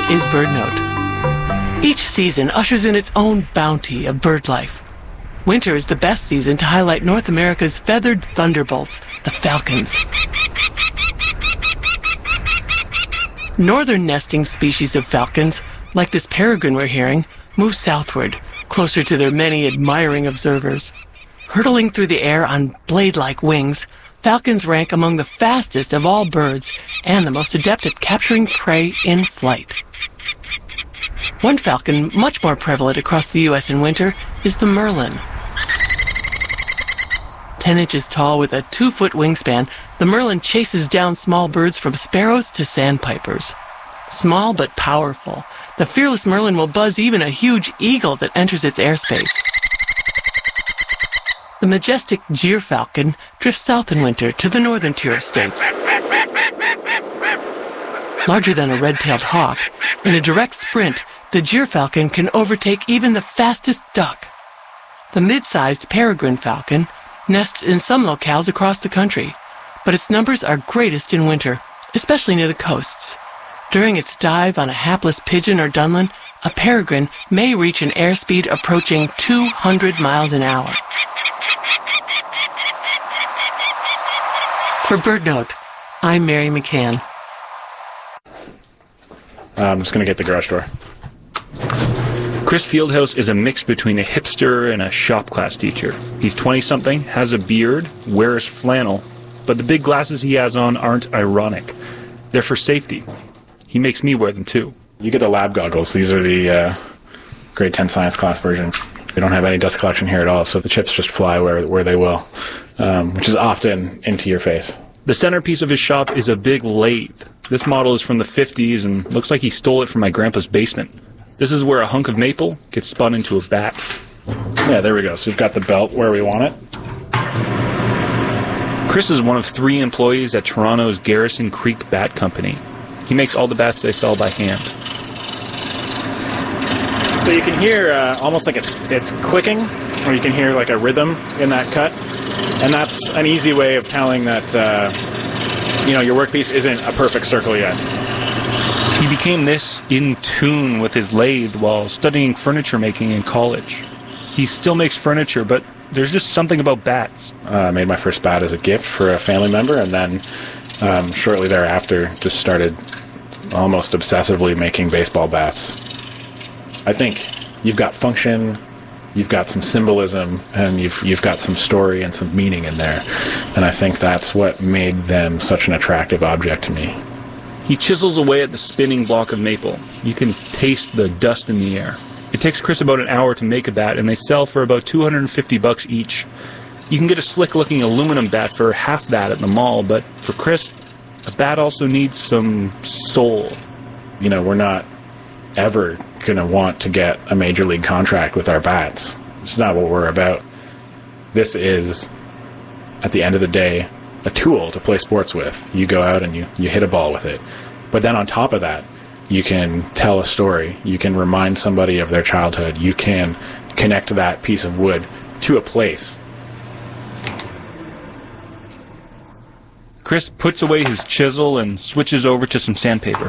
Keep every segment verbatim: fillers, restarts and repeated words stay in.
is BirdNote. Each season ushers in its own bounty of bird life. Winter is the best season to highlight North America's feathered thunderbolts, the falcons. Northern nesting species of falcons, like this peregrine we're hearing, move southward, closer to their many admiring observers. Hurtling through the air on blade-like wings, falcons rank among the fastest of all birds and the most adept at capturing prey in flight. One falcon much more prevalent across the U S in winter is the merlin. Ten inches tall with a two-foot wingspan, the merlin chases down small birds from sparrows to sandpipers. Small but powerful, the fearless merlin will buzz even a huge eagle that enters its airspace. The majestic gyrfalcon drifts south in winter to the northern tier of states. Larger than a red-tailed hawk, in a direct sprint, the gyrfalcon can overtake even the fastest duck. The mid-sized peregrine falcon nests in some locales across the country, but its numbers are greatest in winter, especially near the coasts. During its dive on a hapless pigeon or dunlin, a peregrine may reach an airspeed approaching two hundred miles an hour. For BirdNote, I'm Mary McCann. I'm just going to get the garage door. Chris Fieldhouse is a mix between a hipster and a shop class teacher. He's twenty-something, has a beard, wears flannel, but the big glasses he has on aren't ironic. They're for safety. He makes me wear them too. You get the lab goggles. These are the uh, grade ten science class version. We don't have any dust collection here at all, so the chips just fly where, where they will, um, which is often into your face. The centerpiece of his shop is a big lathe. This model is from the fifties and looks like he stole it from my grandpa's basement. This is where a hunk of maple gets spun into a bat. Yeah, there we go. So we've got the belt where we want it. Chris is one of three employees at Toronto's Garrison Creek Bat Company. He makes all the bats they sell by hand. So you can hear uh, almost like it's it's clicking, or you can hear like a rhythm in that cut. And that's an easy way of telling that, uh, you know, your workpiece isn't a perfect circle yet. He became this in tune with his lathe while studying furniture making in college. He still makes furniture, but there's just something about bats. I uh, made my first bat as a gift for a family member, and then um, shortly thereafter just started almost obsessively making baseball bats. I think you've got function, you've got some symbolism, and you've you've got some story and some meaning in there. And I think that's what made them such an attractive object to me. He chisels away at the spinning block of maple. You can taste the dust in the air. It takes Chris about an hour to make a bat, and they sell for about two hundred fifty bucks each. You can get a slick-looking aluminum bat for half that at the mall, but for Chris, a bat also needs some soul. You know, we're not ever going to want to get a major league contract with our bats. It's not what we're about. This is, at the end of the day, a tool to play sports with. You go out and you, you hit a ball with it. But then on top of that, you can tell a story. You can remind somebody of their childhood. You can connect that piece of wood to a place. Chris puts away his chisel and switches over to some sandpaper.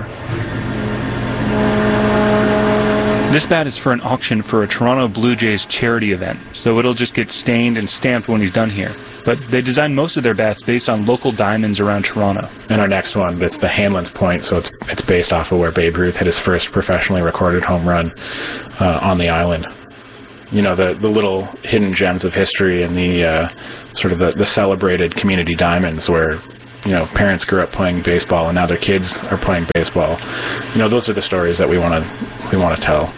This bat is for an auction for a Toronto Blue Jays charity event, so it'll just get stained and stamped when he's done here. But they design most of their bats based on local diamonds around Toronto. And our next one, it's the Hanlon's Point, so it's it's based off of where Babe Ruth hit his first professionally recorded home run uh, on the island. You know, the, the little hidden gems of history and the uh, sort of the, the celebrated community diamonds where, you know, parents grew up playing baseball and now their kids are playing baseball. You know, those are the stories that we want to we want to tell.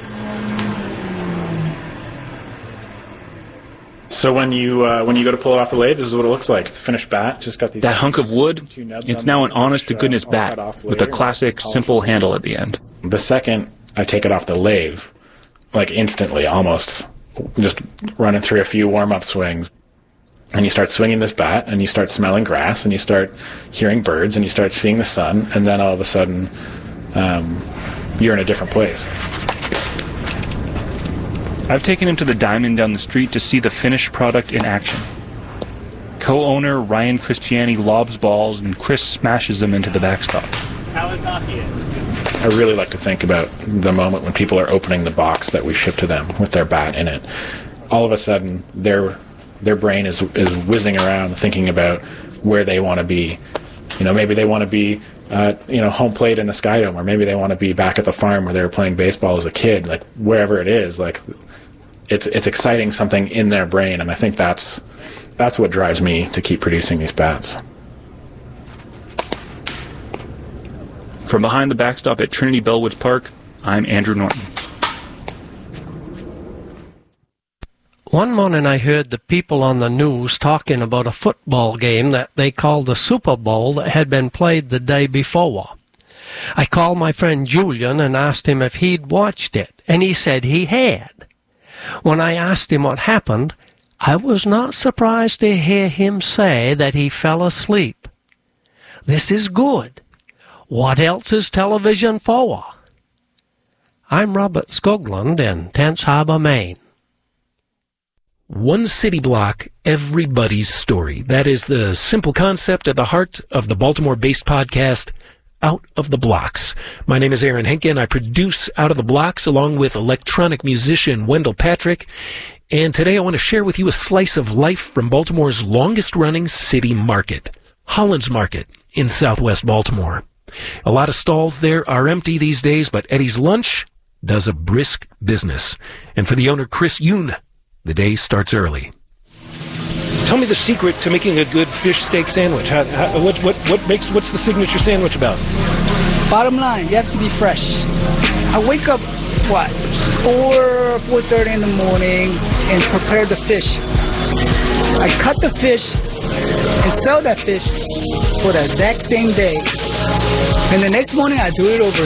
So when you uh, when you go to pull it off the lathe, this is what it looks like. It's a finished bat. It's just got these. That hunk of wood, it's now an honest-to-goodness bat with a classic, simple handle at the end. The second I take it off the lathe, like instantly, almost, just running through a few warm-up swings, and you start swinging this bat, and you start smelling grass, and you start hearing birds, and you start seeing the sun, and then all of a sudden, um, you're in a different place. I've taken him to the Diamond down the street to see the finished product in action. Co-owner Ryan Christiani lobs balls and Chris smashes them into the backstop. I really like to think about the moment when people are opening the box that we ship to them with their bat in it. All of a sudden, their their brain is is whizzing around thinking about where they want to be. You know, maybe they want to be, uh, you know, home plate in the Skydome, or maybe they want to be back at the farm where they were playing baseball as a kid. Like wherever it is, like it's it's exciting something in their brain, and I think that's that's what drives me to keep producing these bats. From behind the backstop at Trinity Bellwoods Park, I'm Andrew Norton. One morning I heard the people on the news talking about a football game that they called the Super Bowl that had been played the day before. I called my friend Julian and asked him if he'd watched it, and he said he had. When I asked him what happened, I was not surprised to hear him say that he fell asleep. This is good. What else is television for? I'm Robert Skoglund in Tense Harbor, Maine. One city block, everybody's story. That is the simple concept at the heart of the Baltimore-based podcast, Out of the Blocks. My name is Aaron Henkin. I produce Out of the Blocks along with electronic musician Wendell Patrick. And today I want to share with you a slice of life from Baltimore's longest-running city market, Holland's Market in southwest Baltimore. A lot of stalls there are empty these days, but Eddie's Lunch does a brisk business. And for the owner, Chris Yoon, the day starts early. Tell me the secret to making a good fish steak sandwich. How, how, what, what, what makes, what's the signature sandwich about? Bottom line, you have to be fresh. I wake up, what, four, four thirty in the morning and prepare the fish. I cut the fish and sell that fish for the exact same day. And the next morning, I do it over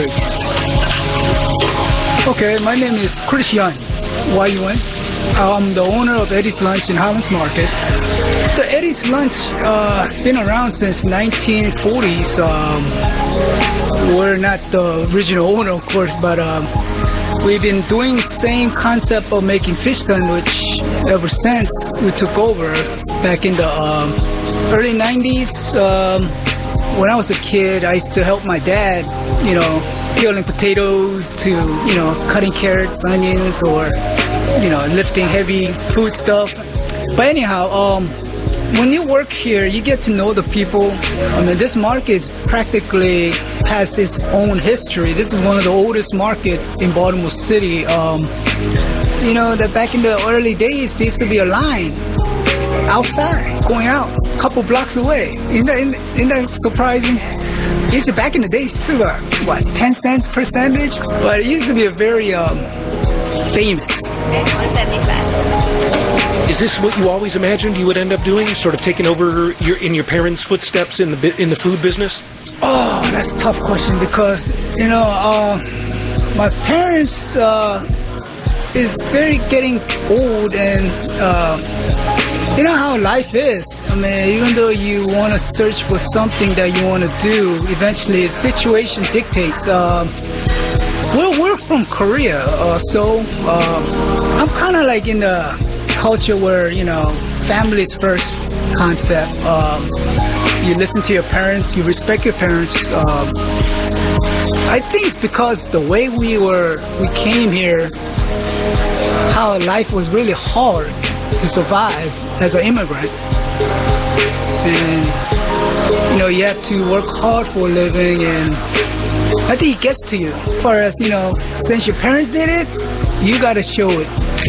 again. Okay, my name is Chris Young, Y U N. I'm the owner of Eddie's Lunch in Holland's Market. The Eddie's Lunch uh, been around since nineteen forties. Um, we're not the original owner, of course, but um, we've been doing the same concept of making fish sandwich ever since we took over back in the um, early nineties. Um, when I was a kid, I used to help my dad, you know, peeling potatoes to, you know, cutting carrots, onions, or, you know, lifting heavy food stuff. But anyhow, um, when you work here, you get to know the people. I mean, this market is practically has its own history. This is one of the oldest market in Baltimore City. Um, you know, that back in the early days, there used to be a line outside, going out a couple blocks away. Isn't that, isn't that surprising? It used to, back in the days, people were, what, ten cents per sandwich? But it used to be a very um, famous. Is this what you always imagined you would end up doing? Sort of taking over your in your parents' footsteps in the in the food business? Oh, that's a tough question because, you know, uh, my parents uh, is very getting old, and uh, you know how life is. I mean, even though you want to search for something that you want to do, eventually the situation dictates. Uh, we're, we're from Korea, uh, so uh, I'm kind of like in the culture where, you know, family's first concept. Um, you listen to your parents, you respect your parents. Um, I think it's because the way we were, we came here, how life was really hard to survive as an immigrant. And, you know, you have to work hard for a living, and I think it gets to you. As far as, you know, since your parents did it, you got to show it.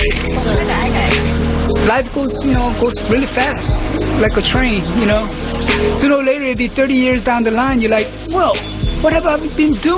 Life goes, you know, goes really fast, like a train, you know. Sooner or later, it'll be thirty years down the line, you're like, whoa, what have I been doing?